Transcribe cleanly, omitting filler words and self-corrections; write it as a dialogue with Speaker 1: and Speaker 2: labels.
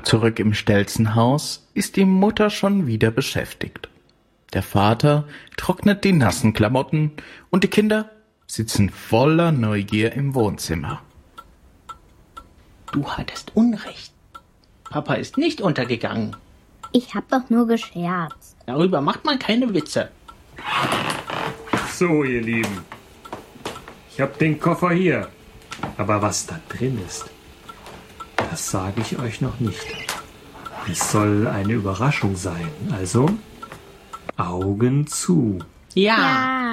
Speaker 1: Zurück im Stelzenhaus ist die Mutter schon wieder beschäftigt. Der Vater trocknet die nassen Klamotten und die Kinder sitzen voller Neugier im Wohnzimmer.
Speaker 2: Du hattest Unrecht. Papa ist nicht untergegangen.
Speaker 3: Ich hab doch nur gescherzt.
Speaker 2: Darüber macht man keine Witze.
Speaker 4: So, ihr Lieben. Ich hab den Koffer hier. Aber was da drin ist, das sage ich euch noch nicht. Es soll eine Überraschung sein. Also, Augen zu.
Speaker 2: Ja.